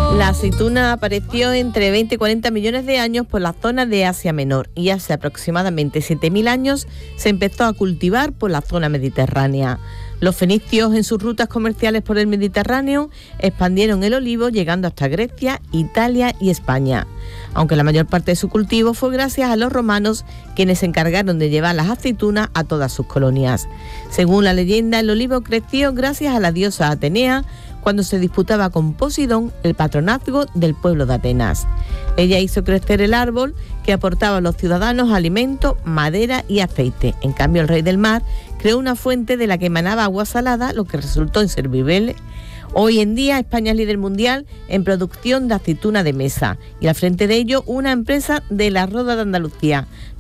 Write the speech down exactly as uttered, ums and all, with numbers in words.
La aceituna apareció entre veinte y cuarenta millones de años por la zona de Asia Menor y hace aproximadamente siete mil años se empezó a cultivar por la zona mediterránea. Los fenicios, en sus rutas comerciales por el Mediterráneo, expandieron el olivo llegando hasta Grecia, Italia y España, aunque la mayor parte de su cultivo fue gracias a los romanos, quienes se encargaron de llevar las aceitunas a todas sus colonias. Según la leyenda, el olivo creció gracias a la diosa Atenea, cuando se disputaba con Posidón el patronazgo del pueblo de Atenas. Ella hizo crecer el árbol que aportaba a los ciudadanos alimento, madera y aceite. En cambio, el rey del mar creó una fuente de la que emanaba agua salada, lo que resultó inservible. Hoy en día España es líder mundial en producción de aceituna de mesa y al frente de ello una empresa de la Roda de Andalucía.